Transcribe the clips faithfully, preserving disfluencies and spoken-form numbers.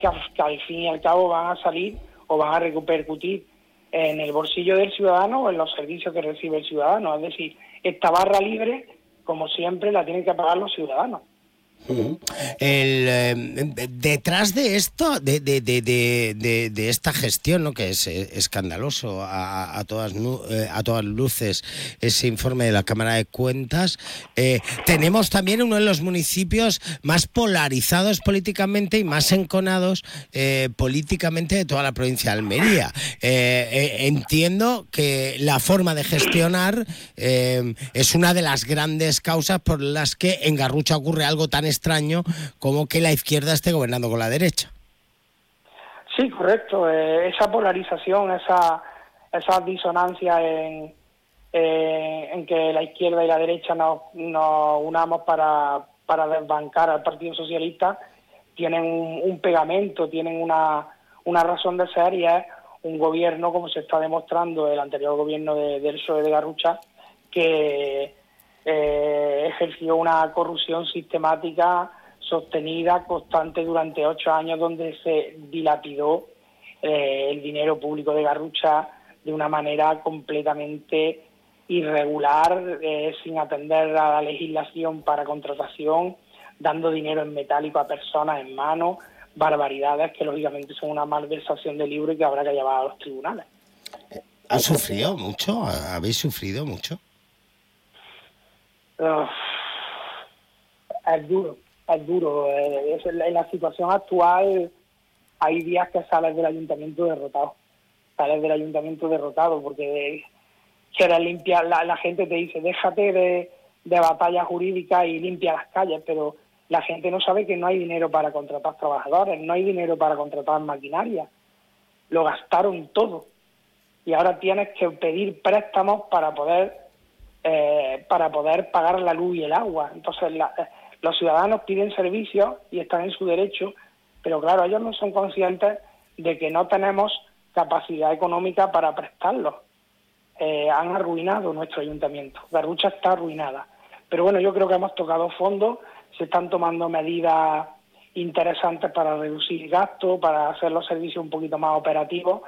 que, que al fin y al cabo van a salir o van a repercutir en el bolsillo del ciudadano o en los servicios que recibe el ciudadano. Es decir, esta barra libre, como siempre, la tienen que pagar los ciudadanos. Uh-huh. El, eh, detrás de esto, de, de, de, de, de, de esta gestión, ¿no?, que es eh, escandaloso a, a, todas, eh, a todas luces, ese informe de la Cámara de Cuentas, eh, tenemos también uno de los municipios más polarizados políticamente y más enconados eh, políticamente de toda la provincia de Almería. Eh, eh, entiendo que la forma de gestionar eh, es una de las grandes causas por las que en Garrucha ocurre algo tan extraño como que la izquierda esté gobernando con la derecha. Sí, correcto. Eh, esa polarización, esa, esa disonancia en, eh, en que la izquierda y la derecha nos, nos unamos para, para desbancar al Partido Socialista, tienen un, un pegamento, tienen una, una razón de ser, y es un gobierno, como se está demostrando el anterior gobierno de, del P S O E de Garrucha, que Eh, ejerció una corrupción sistemática, sostenida, constante durante ocho años, donde se dilapidó eh, el dinero público de Garrucha de una manera completamente irregular, eh, sin atender a la legislación para contratación, dando dinero en metálico a personas en mano, barbaridades que lógicamente son una malversación de libro y que habrá que llevar a los tribunales. ¿Has sufrido mucho? ¿Habéis sufrido mucho? Uh, es duro, es duro. Eh, es, en la situación actual hay días que sales del ayuntamiento derrotado. Sales del ayuntamiento derrotado porque quieres limpiar, la, la gente te dice, déjate de, de batalla jurídica y limpia las calles, pero la gente no sabe que no hay dinero para contratar trabajadores, no hay dinero para contratar maquinaria. Lo gastaron todo. Y ahora tienes que pedir préstamos para poder Eh, para poder pagar la luz y el agua. Entonces la, eh, los ciudadanos piden servicios y están en su derecho, pero claro, ellos no son conscientes de que no tenemos capacidad económica para prestarlos. Eh, han arruinado nuestro ayuntamiento. Garrucha está arruinada. Pero bueno, yo creo que hemos tocado fondo, se están tomando medidas interesantes para reducir gastos, para hacer los servicios un poquito más operativos,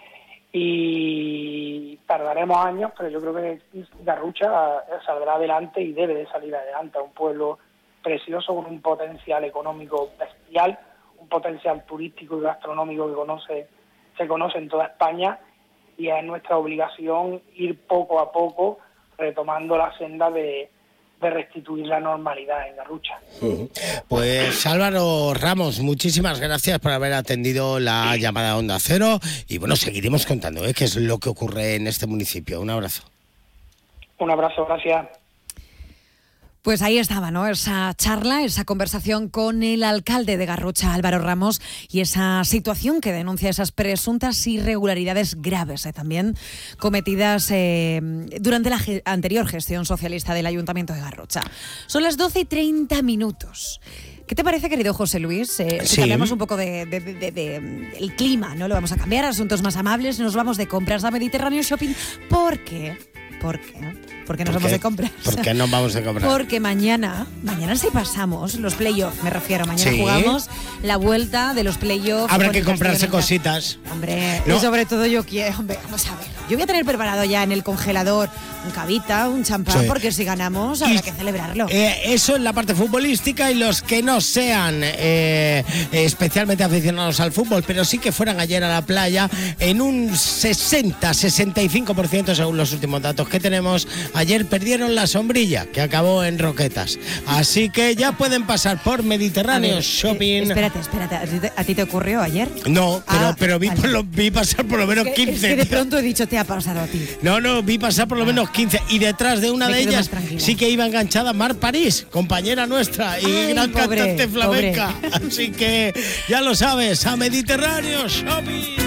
y tardaremos años, pero yo creo que Garrucha saldrá adelante y debe de salir adelante. Un pueblo precioso con un potencial económico bestial, un potencial turístico y gastronómico que conoce, se conoce en toda España, y es nuestra obligación ir poco a poco retomando la senda de, de restituir la normalidad en Garrucha. Pues Álvaro Ramos, muchísimas gracias por haber atendido la llamada a Onda Cero, y bueno, seguiremos contando ¿eh? qué es lo que ocurre en este municipio. Un abrazo. Un abrazo, gracias. Pues ahí estaba, ¿no? Esa charla, esa conversación con el alcalde de Garrucha, Álvaro Ramos, y esa situación que denuncia esas presuntas irregularidades graves, ¿eh? también cometidas eh, durante la ge- anterior gestión socialista del Ayuntamiento de Garrucha. Son las doce y treinta minutos. ¿Qué te parece, querido José Luis? Eh, si sí. cambiamos un poco de, de, de, de, de el clima, ¿no? Lo vamos a cambiar a asuntos más amables, nos vamos de compras a Mediterráneo Shopping. ¿Por qué? ¿Por qué? ¿Por qué nos ¿Por vamos qué? de compras? ¿Por qué nos vamos de compras? Porque mañana, mañana sí pasamos los playoffs, me refiero. Mañana ¿Sí? jugamos la vuelta de los playoffs. Habrá con que el comprarse Castellón. cositas. Hombre, No. y sobre todo yo quiero, hombre, vamos a ver. Yo voy a tener preparado ya en el congelador un cavita, un champán, Sí. porque si ganamos habrá Y- que celebrarlo. Eh, eso en la parte futbolística, y los que no sean eh, especialmente aficionados al fútbol, pero sí que fueran ayer a la playa, en un sesenta a sesenta y cinco por ciento según los últimos datos que tenemos, ayer perdieron la sombrilla, que acabó en roquetas. Así que ya pueden pasar por Mediterráneo A ver, Shopping. eh, espérate, espérate, ¿a ti, te, a ti te ocurrió ayer? No, pero, Ah, pero vi, vale. por lo- vi pasar por lo menos Que- quince. es que de tío. pronto he dicho, te ha pasado a ti. No, no, vi pasar por lo menos quince, y detrás de una Me de quedo ellas más tranquila. sí que iba enganchada Mar París, compañera nuestra y Ay, gran pobre, cantante flamenca. Así que ya lo sabes, a Mediterráneo Shopping.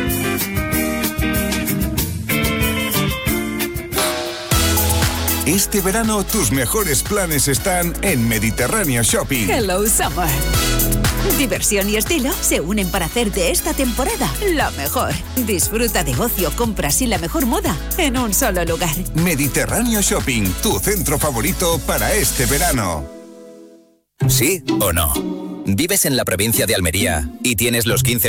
Este verano tus mejores planes están en Mediterráneo Shopping. Hello Summer. Diversión y estilo se unen para hacer de esta temporada la mejor. Disfruta de ocio, compras y la mejor moda en un solo lugar. Mediterráneo Shopping, tu centro favorito para este verano. ¿Sí o no? ¿Vives en la provincia de Almería y tienes los quince